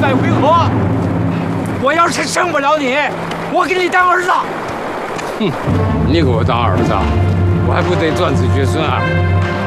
败为何？我要是生不了你，我给你当儿子。 哼，你给我当儿子，我还不得断子绝孙啊！